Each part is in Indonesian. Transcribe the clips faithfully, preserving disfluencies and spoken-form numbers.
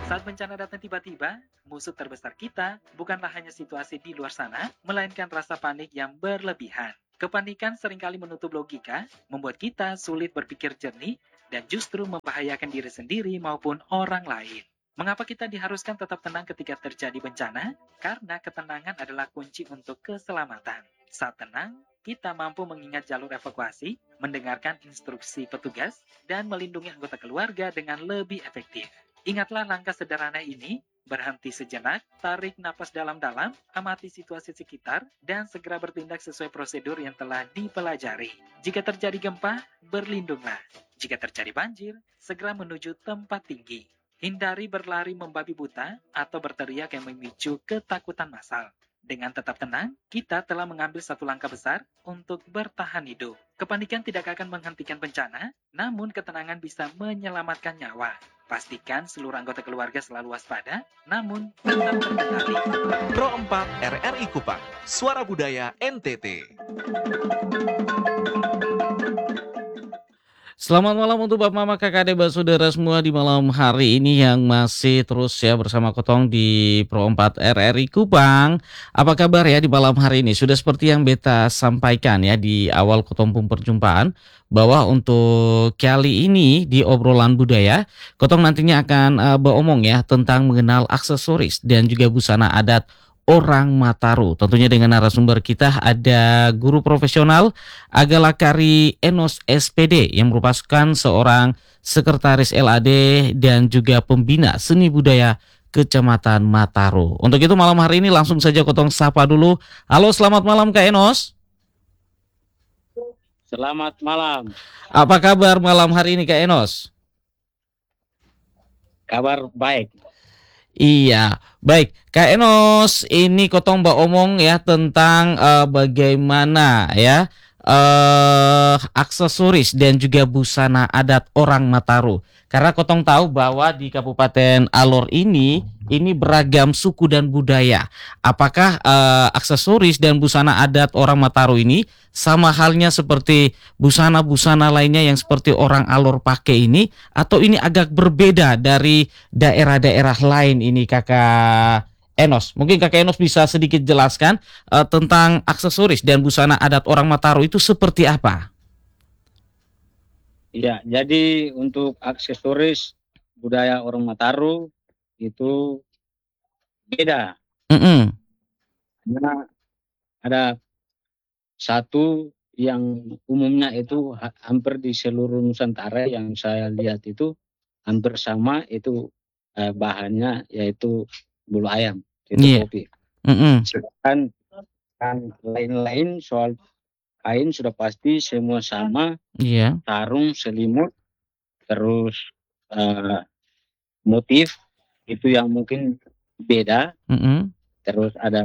Saat bencana datang tiba-tiba, musuh terbesar kita bukanlah hanya situasi di luar sana, melainkan rasa panik yang berlebihan. Kepanikan seringkali menutup logika, membuat kita sulit berpikir jernih, dan justru membahayakan diri sendiri maupun orang lain. Mengapa kita diharuskan tetap tenang ketika terjadi bencana? Karena ketenangan adalah kunci untuk keselamatan. Saat tenang, kita mampu mengingat jalur evakuasi, mendengarkan instruksi petugas, dan melindungi anggota keluarga dengan lebih efektif. Ingatlah langkah sederhana ini, berhenti sejenak, tarik napas dalam-dalam, amati situasi sekitar, dan segera bertindak sesuai prosedur yang telah dipelajari. Jika terjadi gempa, berlindunglah. Jika terjadi banjir, segera menuju tempat tinggi. Hindari berlari membabi buta atau berteriak yang memicu ketakutan massal. Dengan tetap tenang, kita telah mengambil satu langkah besar untuk bertahan hidup. Kepanikan tidak akan menghentikan bencana, namun ketenangan bisa menyelamatkan nyawa. Pastikan seluruh anggota keluarga selalu waspada, namun tetap terkendali. Pro empat R R I Kupang, Suara Budaya N T T. Selamat malam untuk Bapak Mama, Kakak Adik, Saudara semua di malam hari ini yang masih terus ya bersama Kotong di Pro empat R R I Kupang. Apa kabar ya di malam hari ini? Sudah seperti yang Beta sampaikan ya di awal Kotong pun perjumpaan, bahwa untuk kali ini di obrolan budaya, Kotong nantinya akan uh, beromong ya tentang mengenal aksesoris dan juga busana adat orang Mataru. Tentunya dengan narasumber kita ada guru profesional Agalakari Enos S P D yang merupakan seorang sekretaris L A D dan juga pembina seni budaya Kecamatan Mataru. Untuk itu malam hari ini langsung saja Kotong sapa dulu. Halo, selamat malam Kak Enos. Selamat malam. Apa kabar malam hari ini Kak Enos? Kabar baik. Iya, baik Kak Enos, ini Kotong mbak omong ya tentang uh, bagaimana ya uh, aksesoris dan juga busana adat orang Mataru. Karena Kotong tahu bahwa di Kabupaten Alor ini ini beragam suku dan budaya. Apakah uh, aksesoris dan busana adat orang Mataru ini sama halnya seperti busana-busana lainnya yang seperti orang Alor pakai ini, atau ini agak berbeda dari daerah-daerah lain ini Kakak Enos? Mungkin Kakak Enos bisa sedikit jelaskan uh, tentang aksesoris dan busana adat orang Mataru itu seperti apa? Ya, jadi untuk aksesoris budaya orang Mataru itu beda. Mm-mm. Karena ada satu yang umumnya itu ha- hampir di seluruh Nusantara yang saya lihat itu hampir sama, itu eh, bahannya yaitu bulu ayam, itu Iya. topi. Mm-mm. Sedangkan kan lain-lain soal kain sudah pasti semua sama, Iya. sarung, selimut, terus eh, motif itu yang mungkin beda, Mm-mm. terus ada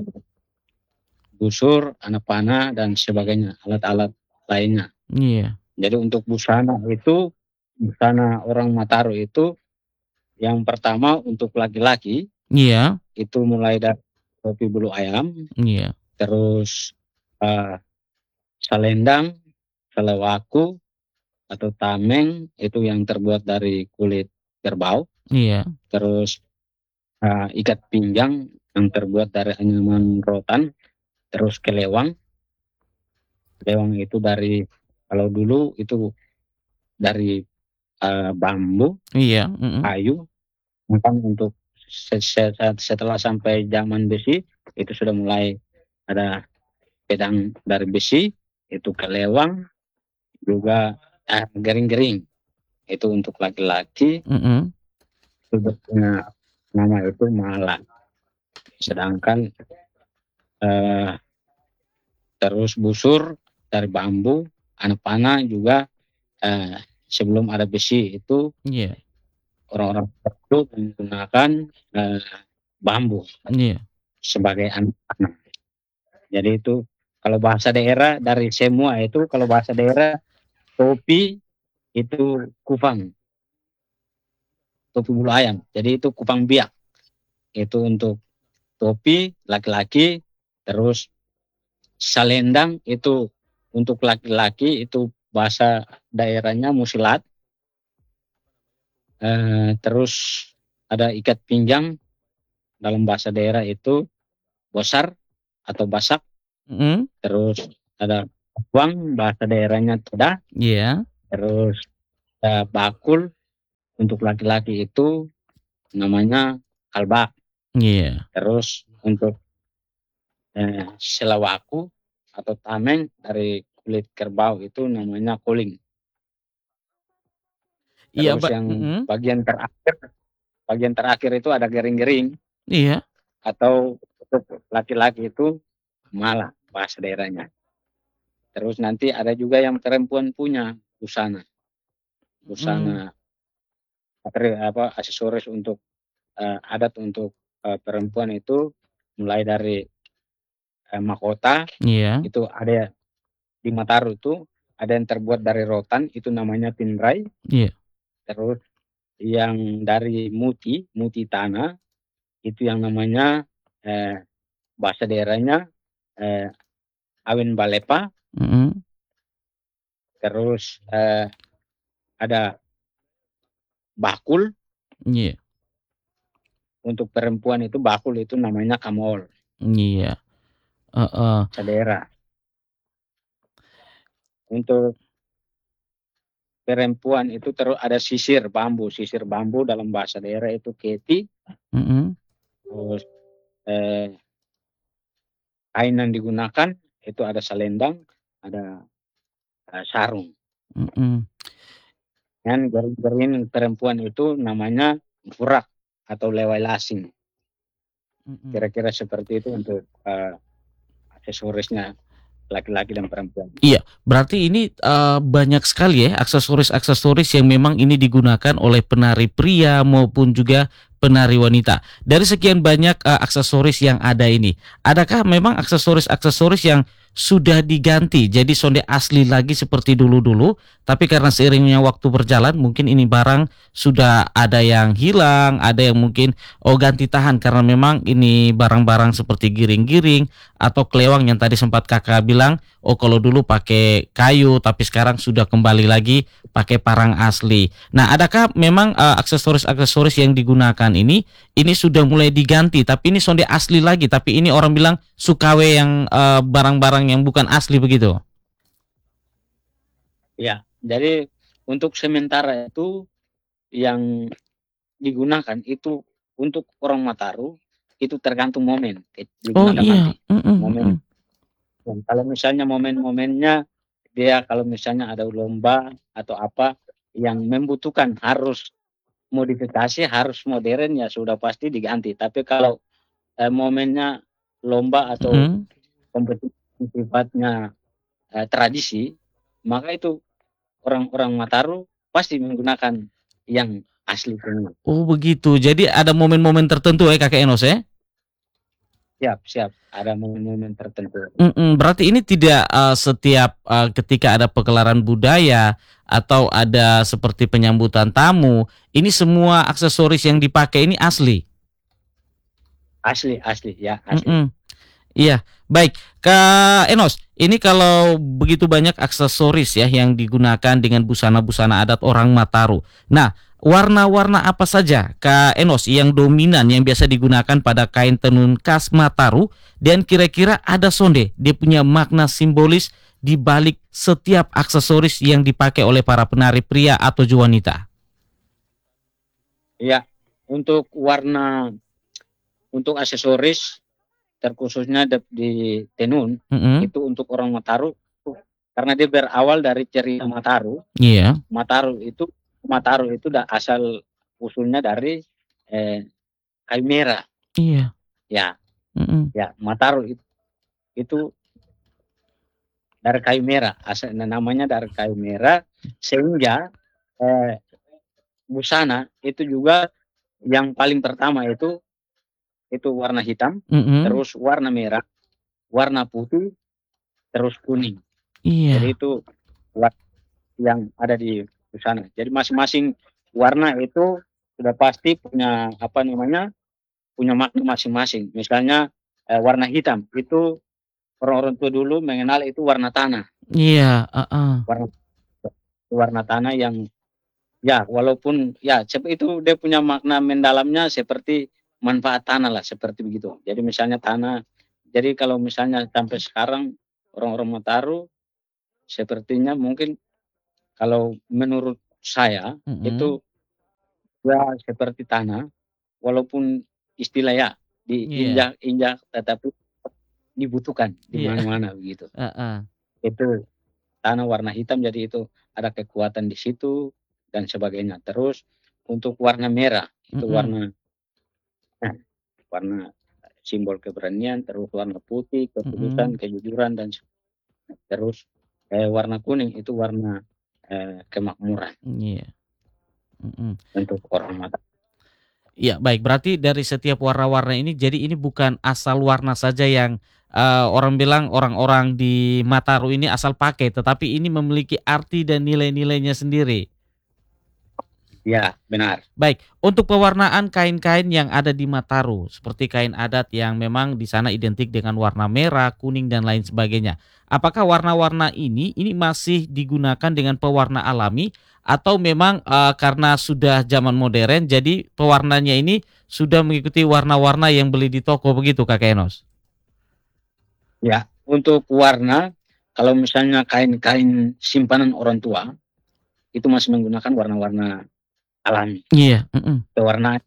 busur, anak panah dan sebagainya, alat-alat lainnya. Iya. Jadi untuk busana itu, busana orang Mataru itu yang pertama untuk laki-laki Iya. itu mulai dari topi bulu ayam, Iya. terus eh, selendang, selewaku atau tameng itu yang terbuat dari kulit kerbau, Iya. terus eh, ikat pinggang yang terbuat dari anyaman rotan, terus kelewang. Kelewang itu dari, kalau dulu itu dari eh, bambu, Iya. Mm-mm. kayu. Mungkin untuk se- se- setelah sampai zaman besi itu sudah mulai ada pedang dari besi, itu kelewang, juga eh, gering-gering itu untuk laki-laki. Mm-mm. Itu punya nama itu mala. Sedangkan eh, terus busur dari bambu, anak panah juga eh, sebelum ada besi itu Iya. orang-orang itu menggunakan eh, bambu Iya. sebagai anak panah. Jadi itu kalau bahasa daerah dari semua itu, kalau bahasa daerah topi itu kupang, topi bulu ayam. Jadi itu kupang biak. Itu untuk topi laki-laki, terus salendang itu untuk laki-laki, itu bahasa daerahnya musilat. Eh, terus ada ikat pinggang, dalam bahasa daerah itu bosar atau basak. Mhm. Terus ada uang, bahasa daerahnya toda. Iya. Terus ada bakul, untuk laki-laki itu namanya kalbak. Iya. Terus untuk eh, selawaku atau tameng dari kulit kerbau itu namanya kuling. Iya, Terus Mbak. yang Mhm. bagian terakhir, bagian terakhir itu ada gering-gering, Iya. atau untuk laki-laki itu mala bahasa daerahnya. Terus nanti ada juga yang perempuan punya busana, Mhm. busana materi- apa aksesoris untuk eh, adat untuk eh, perempuan itu mulai dari eh, mahkota Iya. itu ada di Mataru itu ada yang terbuat dari rotan itu namanya tinrai. Iya. Terus yang dari muti, muti tanah itu yang namanya eh, bahasa daerahnya eh, awin balepa. Mhm. Terus eh, ada bakul, Iya. untuk perempuan itu bakul itu namanya kamol, Iya. Heeh. bahasa daerah. Untuk perempuan itu terus ada sisir bambu, sisir bambu dalam bahasa daerah itu keti. Mhm. Terus eh, kain yang digunakan itu ada selendang, ada eh, sarung. Mhm. Dan garin-garin perempuan itu namanya furak atau lewai lasing. Mhm. Kira-kira seperti itu untuk eh, aksesorisnya laki-laki dan perempuan. Iya, berarti ini eh, banyak sekali ya aksesoris-aksesoris yang memang ini digunakan oleh penari pria maupun juga penari wanita. Dari sekian banyak eh, aksesoris yang ada ini, adakah memang aksesoris-aksesoris yang sudah diganti jadi sonde asli lagi seperti dulu-dulu, tapi karena seiringnya waktu berjalan mungkin ini barang sudah ada yang hilang, ada yang mungkin oh ganti tahan karena memang ini barang-barang seperti giring-giring atau kelewang yang tadi sempat kakak bilang. Oh kalau dulu pakai kayu tapi sekarang sudah kembali lagi pakai parang asli. Nah, adakah memang uh, aksesoris-aksesoris yang digunakan ini ini sudah mulai diganti tapi ini sonde asli lagi tapi ini orang bilang sukawe yang uh, barang-barang yang bukan asli begitu? Ya, jadi untuk sementara itu yang digunakan itu untuk orang Mataru itu tergantung momen eh, Oh digunakan iya. nanti. Mm-mm, Momen. mm-mm. Dan kalau misalnya momen-momennya dia kalau misalnya ada lomba atau apa yang membutuhkan harus modifikasi, harus modern ya sudah pasti diganti. Tapi kalau eh, momennya lomba atau Mm-mm. kompetisi sifatnya eh, tradisi, maka itu orang-orang Mataru pasti menggunakan yang asli semua. Oh begitu. Jadi ada momen-momen tertentu ya Kakek Enos ya? Siap, siap. Ada momen-momen tertentu. Mm-mm, berarti ini tidak uh, setiap uh, ketika ada pegelaran budaya atau ada seperti penyambutan tamu, ini semua aksesoris yang dipakai ini asli. Asli, asli, ya asli. Mm-mm. Iya, baik. Kak Enos, ini kalau begitu banyak aksesoris ya yang digunakan dengan busana-busana adat orang Mataru. Nah, warna-warna apa saja Kak Enos yang dominan yang biasa digunakan pada kain tenun khas Mataru dan kira-kira ada sonde dia punya makna simbolis di balik setiap aksesoris yang dipakai oleh para penari pria atau wanita? Ya, untuk warna, untuk aksesoris terkhususnya de- di tenun Mm-mm. itu untuk orang Mataru karena dia berawal dari cerita Mataru. Iya. Mataru itu Mataru itu da, asal usulnya dari eh, kayu merah. Iya. Ya, Mm-mm. ya Mataru itu, itu dari kayu merah. Asal namanya dari kayu merah sehingga eh, busana itu juga yang paling pertama itu itu warna hitam, Mm-mm. terus warna merah, warna putih, terus kuning. Jadi Iya. itu warna yang ada di busana. Jadi masing-masing warna itu sudah pasti punya apa namanya punya makna masing-masing. Misalnya eh, warna hitam itu orang-orang tua dulu mengenal itu warna tanah, Iya. Uh-uh. warna warna tanah yang Ya, walaupun ya sep itu dia punya makna mendalamnya seperti manfaat tanah lah, seperti begitu. Jadi misalnya tanah jadi kalau misalnya sampai sekarang orang-orang Mataru sepertinya mungkin kalau menurut saya Mhm. itu ya seperti tanah, walaupun istilah ya Iya diinjak-injak tetapi dibutuhkan di iya, mana-mana begitu. heeh. Itu tanah warna hitam jadi itu ada kekuatan di situ dan sebagainya. Terus untuk warna merah itu Mhm. warna nah, warna simbol keberanian, terus warna putih ketulusan, Mhm. kejujuran dan se terus, eee, warna kuning itu warna, eee, kemakmuran Iya, mhm. untuk orang Mata Iya, baik. Berarti dari setiap warna-warna ini, jadi ini bukan asal warna saja yang, eee, orang bilang orang-orang di Mataru ini asal pakai, tetapi ini memiliki arti dan nilai-nilainya sendiri. iya benar. Baik, untuk pewarnaan kain-kain yang ada di Mataru, seperti kain adat yang memang di sana identik dengan warna merah, kuning, dan lain sebagainya. Apakah warna-warna ini, ini masih digunakan dengan pewarna alami, atau memang eh, karena sudah zaman modern, jadi pewarnanya ini sudah mengikuti warna-warna yang beli di toko begitu, Kak Enos? Ya, untuk warna kalau misalnya kain-kain simpanan orang tua, itu masih menggunakan warna-warna alami, Iya, mhm, pewarna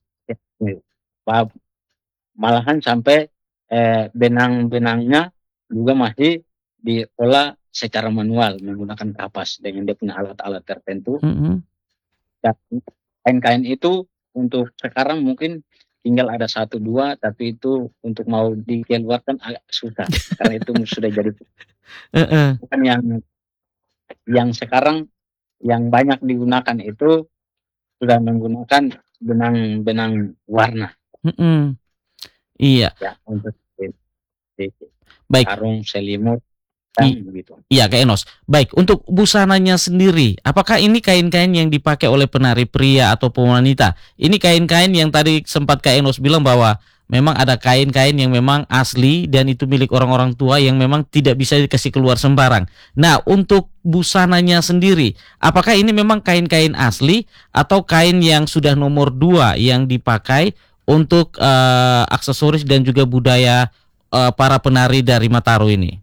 pa malahan sampai, eee, benang-benangnya juga masih diolah secara manual menggunakan kapas dengan dia punya alat-alat tertentu. mhm. Dan kain-kain itu untuk sekarang mungkin tinggal ada satu dua tapi itu untuk mau dikeluarkan agak susah, karena itu sudah jadi Heeh, bukan yang yang sekarang yang banyak digunakan itu sudah menggunakan benang-benang warna mhm, iya, ya untuk di di baik. sarung, selimut, dan begitu. Iya, Kak Enos. Baik, untuk busananya sendiri, apakah ini kain-kain yang dipakai oleh penari pria ataupun wanita? Ini kain-kain yang tadi sempat Kak Enos bilang bahwa memang ada kain-kain yang memang asli dan itu milik orang-orang tua yang memang tidak bisa dikasih keluar sembarang. Nah, untuk busananya sendiri, apakah ini memang kain-kain asli atau kain yang sudah nomor dua yang dipakai untuk eh, aksesoris dan juga budaya eh, para penari dari Mataru ini?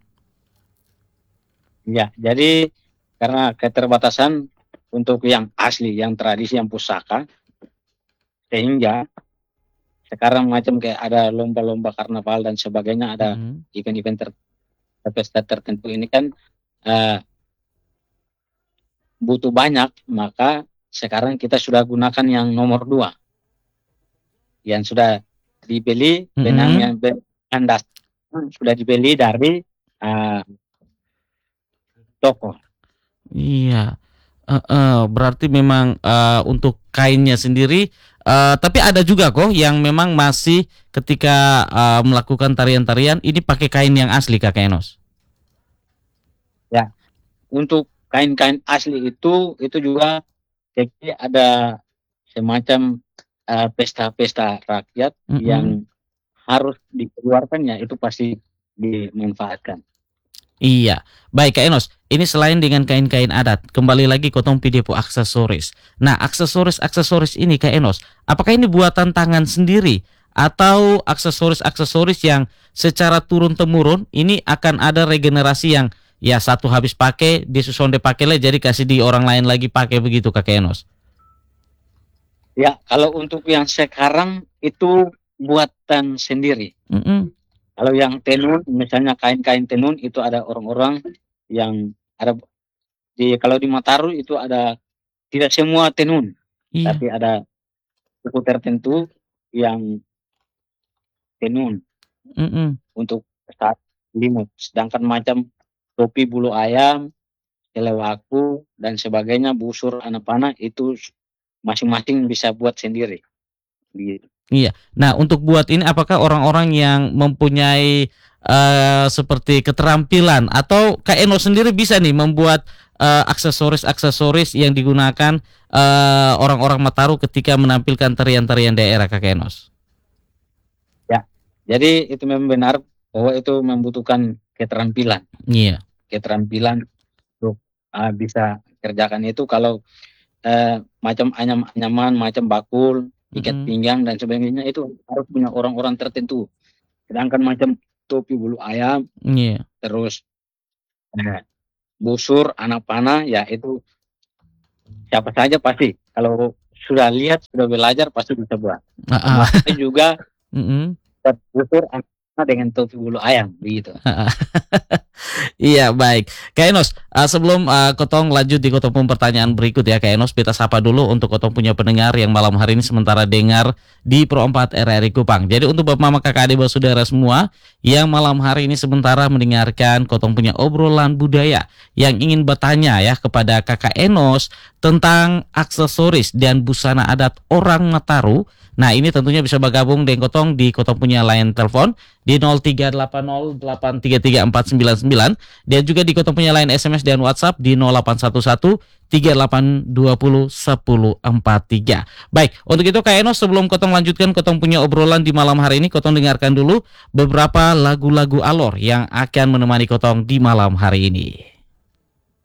Ya, jadi karena keterbatasan untuk yang asli, yang tradisi, yang pusaka, sehingga sekarang macam kayak ada lomba-lomba karnaval dan sebagainya, ada Mhm. event-event ter pesta tertentu ini kan, eee, butuh banyak, maka sekarang kita sudah gunakan yang nomor dua, yang sudah dibeli benang Mhm. yang benang dasar sudah dibeli dari, eee, toko. Iya, heeh, berarti memang, eee, untuk kainnya sendiri, eee, tapi ada juga kok yang memang masih ketika, eee, melakukan tarian-tarian ini pakai kain yang asli, Kak Enos? Ya, untuk kain-kain asli itu, itu juga jadi ada semacam, eee, pesta-pesta rakyat Mhm. yang harus dikeluarkan ya itu pasti dimanfaatkan. Iya. Baik, Kak Enos, ini selain dengan kain-kain adat, kembali lagi ke tong pidepo aksesoris. Nah, aksesoris-aksesoris ini, Kak Enos, apakah ini buatan tangan sendiri atau aksesoris-aksesoris yang secara turun-temurun ini akan ada regenerasi yang ya satu habis pakai, dia susonde pakai lah jadi kasih di orang lain lagi pakai begitu, Kak Enos? Ya, kalau untuk yang sekarang itu buatan sendiri. Mhm. Kalau yang tenun, misalnya kain-kain tenun itu ada orang-orang yang ada di kalau di Mataru itu ada tidak semua tenun, Iya. tapi ada suku tertentu yang tenun Mhm. untuk saat limut. Sedangkan macam topi bulu ayam, Telewaku dan sebagainya, busur anak panah itu masing-masing bisa buat sendiri, begitu. Iya. Nah, untuk buat ini apakah orang-orang yang mempunyai, eee, seperti keterampilan atau Kak Eno sendiri bisa nih membuat, eee, aksesoris-aksesoris yang digunakan, eee, orang-orang Mataru ketika menampilkan tarian-tarian daerah, Kak Enos? Ya, jadi itu memang benar bahwa itu membutuhkan keterampilan, Iya. keterampilan untuk, eee, bisa kerjakan itu kalau, eh, macam anyam-anyaman, macam bakul, ikat Mhm. pinggang dan sebagainya itu harus punya orang-orang tertentu. Sedangkan macam topi bulu ayam, Iya. terus eh, busur, anak panah, ya itu siapa saja pasti kalau sudah lihat, sudah belajar pasti bisa buat. Heeh. Termasuk juga Mhm. busur anak panah dengan topi bulu ayam, begitu. Iya, baik. Kak Enos, uh, sebelum uh, Kotong lanjut di Kotong pun pertanyaan berikut ya, Kak Enos, kita sapa dulu untuk Kotong punya pendengar yang malam hari ini sementara dengar di Pro empat R R I Kupang. Jadi untuk Bapak Mama Kakak Adik Saudara semua yang malam hari ini sementara mendengarkan Kotong punya obrolan budaya yang ingin bertanya ya kepada Kakak Enos tentang aksesoris dan busana adat orang Mataru. Nah, ini tentunya bisa bergabung dengan Kotong di Kotong punya line telepon di nol tiga delapan nol delapan tiga tiga empat sembilan sembilan dan juga di Kotong punya line S M S dan WhatsApp di nol delapan satu satu tiga delapan dua nol satu nol empat tiga. Baik, untuk itu Kak Enos sebelum Kotong lanjutkan Kotong punya obrolan di malam hari ini, Kotong dengarkan dulu beberapa lagu-lagu alor yang akan menemani Kotong di malam hari ini.